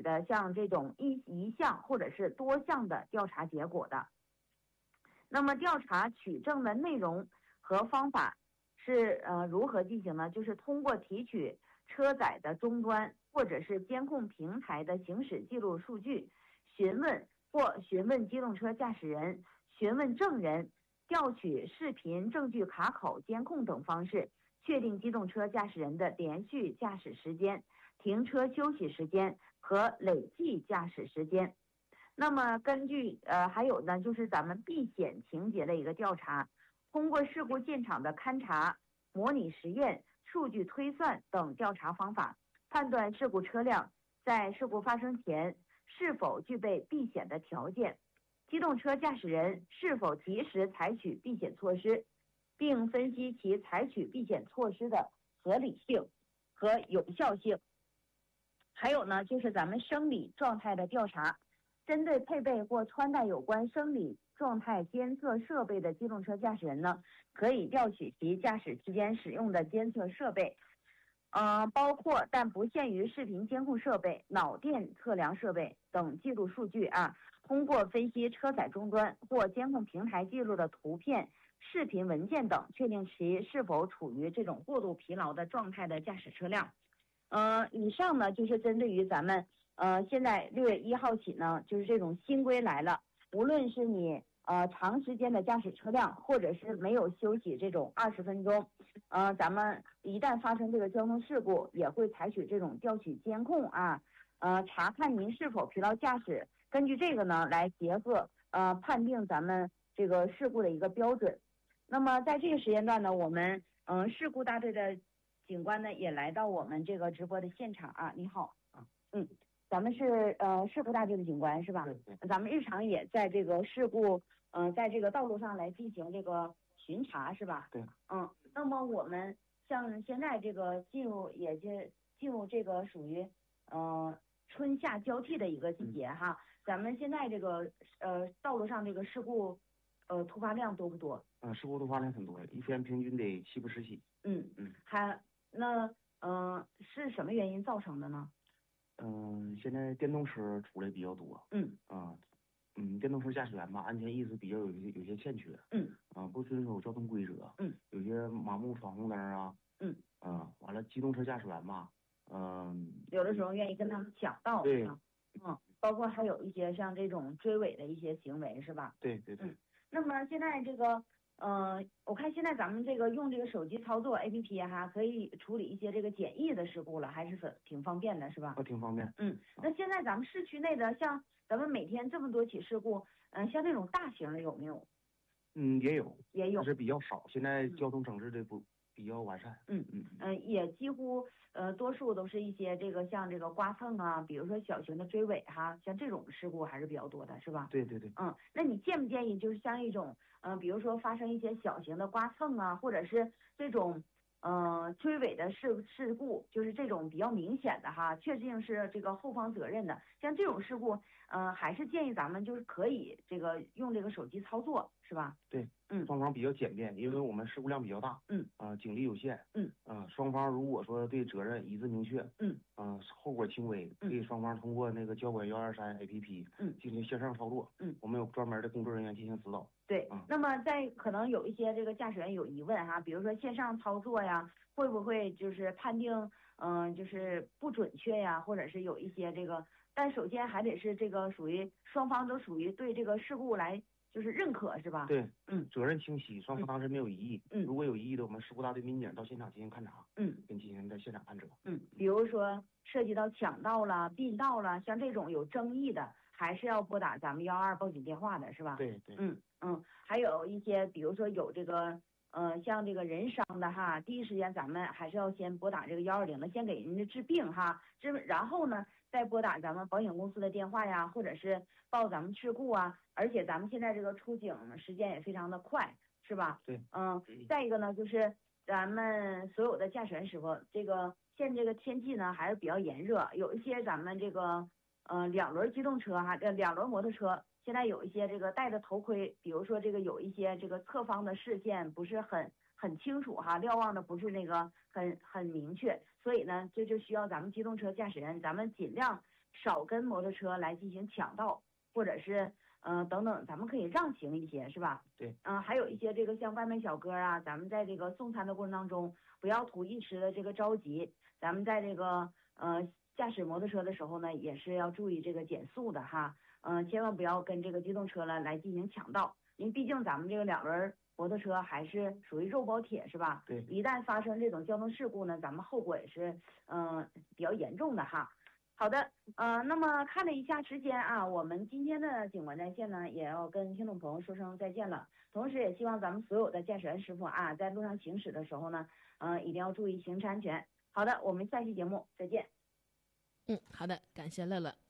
的像这种一项或者是多项的调查结果的。那么调查取证的内容和方法是如何进行呢？就是通过提取车载的终端或者是监控平台的行驶记录数据，询问机动车驾驶人、询问证人，调取视频证据卡口、监控等方式，确定机动车驾驶人的连续驾驶时间、停车休息时间和累计驾驶时间。那么根据还有呢，就是咱们避险情节的一个调查，通过事故现场的勘查、模拟实验、数据推算等调查方法，判断事故车辆在事故发生前是否具备避险的条件，机动车驾驶人是否及时采取避险措施，并分析其采取避险措施的合理性和有效性。还有呢，就是咱们生理状态的调查，针对配备或穿戴有关生理状态监测设备的机动车驾驶人呢，可以调取其驾驶期间使用的监测设备，包括但不限于视频监控设备、脑电测量设备等记录数据啊，通过分析车载终端或监控平台记录的图片、视频文件等，确定其是否处于这种过度疲劳的状态的驾驶车辆。以上呢就是针对于咱们现在6月1号起呢，就是这种新规来了，无论是你长时间的驾驶车辆，或者是没有休息这种20分钟，咱们一旦发生这个交通事故，也会采取这种调取监控啊，查看您是否疲劳驾驶，根据这个呢来结合判定咱们这个事故的一个标准。那么在这个时间段呢，我们事故大队的警官呢也来到我们这个直播的现场啊。你好。咱们是事故大队的警官是吧？ 对。 咱们日常也在这个事故在这个道路上来进行这个巡查是吧？ 对。 那么我们像现在这个进入这个属于春夏交替的一个季节哈，咱们现在这个道路上这个事故突发量多不多？ 事故突发量很多，一天平均得7、80起。 是什么原因造成的呢？ 现在电动车出来比较多。电动车驾驶员吧，安全意识比较有些欠缺。不遵守交通规则。有些盲目闯红灯啊。完了，机动车驾驶员吧， 有的时候愿意跟他们抢道。 对。 包括还有一些像这种追尾的一些行为是吧？ 对。 那么现在这个我看现在咱们这个用这个手机操作 APP 哈，可以处理一些这个简易的事故了，还是挺方便的是吧？ 挺方便。 那现在咱们市区内的，像咱们每天这么多起事故，像这种大型的有没有？ 也有， 但是比较少。现在交通整治的比较完善。 也几乎多数都是一些这个像这个刮蹭啊，比如说小型的追尾哈，像这种事故还是比较多的是吧？ 对。 那你建不建议就是像一种比如说发生一些小型的刮蹭啊，或者是这种追尾的事故，就是这种比较明显的哈，确定是这个后方责任的，像这种事故还是建议咱们就是可以这个用这个手机操作是吧？ 对。双方比较简便，因为我们事故量比较大。警力有限。双方如果说对责任一致明确。后果轻微，可以双方通过那个交管123 APP 进行线上操作。我们有专门的工作人员进行指导。 对。那么在可能有一些这个驾驶员有疑问哈，比如说线上操作呀，会不会就是判定就是不准确呀，或者是有一些这个，但首先还得是这个属于双方都属于对这个事故来就是认可是吧？ 对。责任清晰，双方当时没有异议。如果有异议的，我们事故大队民警到现场进行勘查。并进行在现场判责。 比如说涉及到抢道了、并道了，像这种有争议的，还是要拨打咱们112报警电话的是吧？ 对。 还有一些比如说有这个像这个人伤的哈，第一时间咱们还是要先拨打这个120的，先给人家治病哈，然后呢再拨打咱们保险公司的电话呀，或者是报咱们事故啊。而且咱们现在这个出警时间也非常的快是吧？ 对。 再一个呢，就是咱们所有的驾驶员师傅，这个现在这个天气呢还是比较炎热，有一些咱们这个2轮机动车哈，2轮摩托车现在有一些这个戴着头盔，比如说这个有一些这个侧方的视线不是很清楚哈，瞭望的不是那个很明确，所以呢这就需要咱们机动车驾驶人，咱们尽量少跟摩托车来进行抢道，或者是等等，咱们可以让行一些，是吧？ 对。 还有一些这个像外卖小哥啊，咱们在这个送餐的过程当中，不要图一时的这个着急，咱们在这个驾驶摩托车的时候呢，也是要注意这个减速的哈。千万不要跟这个机动车了来进行抢道，因为毕竟咱们这个2轮摩托车还是属于肉包铁，是吧？ 对。 一旦发生这种交通事故呢，咱们后果也是比较严重的哈。好的，那么看了一下时间啊，我们今天的警官在线呢，也要跟听众朋友说声再见了。同时也希望咱们所有的驾驶员师傅啊，在路上行驶的时候呢，一定要注意行车安全。好的，我们下期节目再见。 好的，感谢乐乐。